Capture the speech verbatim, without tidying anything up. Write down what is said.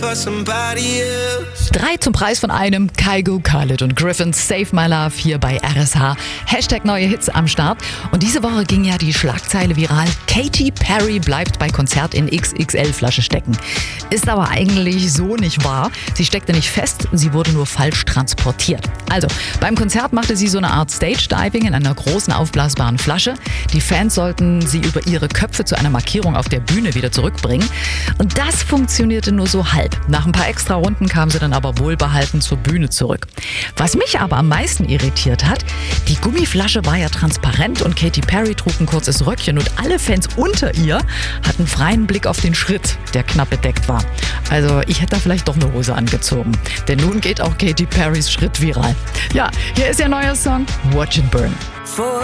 Drei zum Preis von einem. Kygo, Khalid und Griffin, Save My Love hier bei R S H. Hashtag neue Hits am Start. Und diese Woche ging ja die Schlagzeile viral. Katy Perry bleibt bei Konzert in X X L-Flasche stecken. Ist aber eigentlich so nicht wahr. Sie steckte nicht fest, sie wurde nur falsch transportiert. Also, beim Konzert machte sie so eine Art Stage-Diving in einer großen aufblasbaren Flasche. Die Fans sollten sie über ihre Köpfe zu einer Markierung auf der Bühne wieder zurückbringen. Und das funktionierte nur so halb. Nach ein paar extra Runden kam sie dann aber wohlbehalten zur Bühne zurück. Was mich aber am meisten irritiert hat, die Gummiflasche war ja transparent und Katy Perry trug ein kurzes Röckchen und alle Fans unter ihr hatten freien Blick auf den Schritt, der knapp bedeckt war. Also ich hätte da vielleicht doch eine Hose angezogen. Denn nun geht auch Katy Perrys Schritt viral. Ja, hier ist ihr neuer Song Watch It Burn.